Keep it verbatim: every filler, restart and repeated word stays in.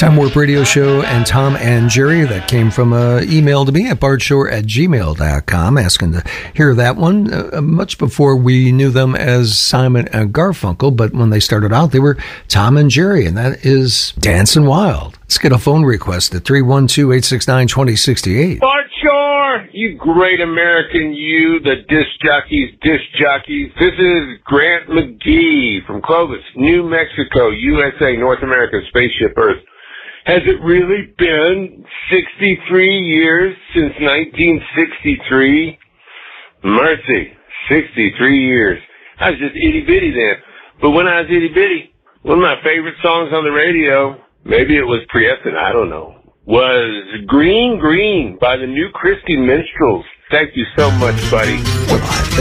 Time Warp Radio Show and Tom and Jerry. That came from an email to me at bardshore at gmail dot com asking to hear that one. Uh, much before we knew them as Simon and Garfunkel, but when they started out, they were Tom and Jerry, and that is Dancin' Wild. Let's get a phone request at three one two, eight six nine, two zero six eight. Bart Shore, you great American, you, the disc jockeys, disc jockeys. This is Grant McGee from Clovis, New Mexico, U S A, North America, Spaceship Earth. Has it really been sixty-three years since nineteen sixty-three? Mercy, sixty-three years. I was just itty-bitty then. But when I was itty-bitty, one of my favorite songs on the radio, maybe it was Prieston, I don't know, was Green Green by the New Christy Minstrels. Thank you so much, buddy. Well, I